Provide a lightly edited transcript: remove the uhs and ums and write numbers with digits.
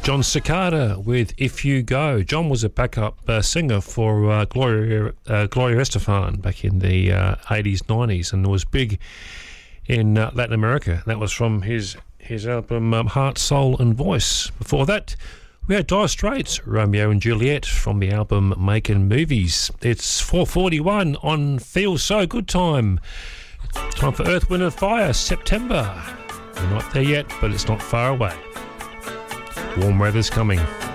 John Cicada with If You Go. John was a backup singer for Gloria Estefan back in the 80s, 90s, and was big in Latin America. That was from his album Heart, Soul and Voice. Before that, we had Dire Straits, Romeo and Juliet, from the album Making Movies. It's 4:41 on Feel So Good time. Time for Earth, Wind and Fire, September. We're not there yet, but it's not far away. Warm weather's coming.